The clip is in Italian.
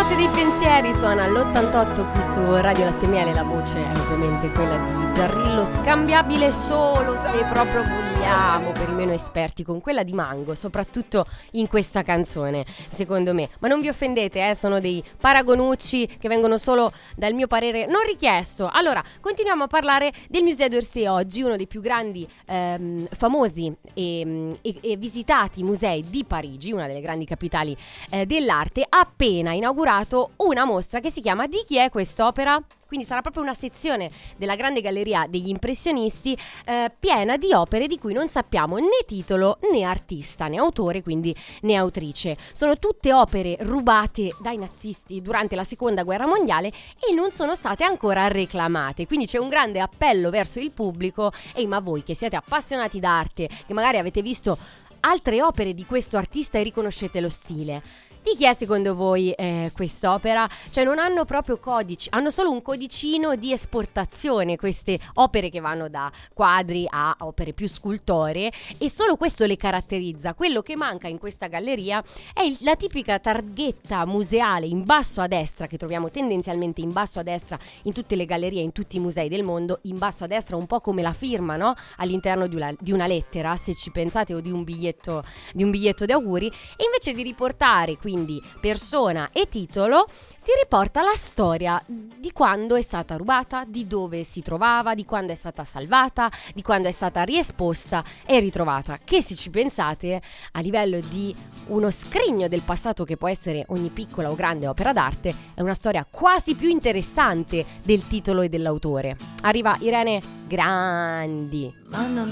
Corrente dei pensieri suona all'88 qui su Radio Latte Miele. La voce è ovviamente quella di Zarrillo, scambiabile solo se proprio vogliamo, per i meno esperti, con quella di Mango, soprattutto in questa canzone, secondo me. Ma non vi offendete, sono dei paragonucci che vengono solo dal mio parere non richiesto. Allora, continuiamo a parlare del Musée d'Orsay oggi, uno dei più grandi, famosi e visitati musei di Parigi, una delle grandi capitali dell'arte. Ha appena inaugurato una mostra che si chiama Di chi è quest'opera? Quindi sarà proprio una sezione della grande galleria degli impressionisti piena di opere di cui non sappiamo né titolo né artista né autore, quindi né autrice. Sono tutte opere rubate dai nazisti durante la seconda guerra mondiale e non sono state ancora reclamate. Quindi c'è un grande appello verso il pubblico. Ehi, ma voi che siete appassionati d'arte, che magari avete visto altre opere di questo artista e riconoscete lo stile, di chi è secondo voi quest'opera? Cioè non hanno proprio codici, hanno solo un codicino di esportazione queste opere che vanno da quadri a opere più scultoree, e solo questo le caratterizza. Quello che manca in questa galleria è la tipica targhetta museale in basso a destra, che troviamo tendenzialmente in basso a destra in tutte le gallerie, in tutti i musei del mondo. In basso a destra un po' come la firma, no? All'interno di una lettera, se ci pensate, o di un biglietto di auguri. E invece di riportare quindi persona e titolo, si riporta la storia di quando è stata rubata, di dove si trovava, di quando è stata salvata, di quando è stata riesposta e ritrovata, che se ci pensate a livello di uno scrigno del passato che può essere ogni piccola o grande opera d'arte, è una storia quasi più interessante del titolo e dell'autore. Arriva Irene Grandi.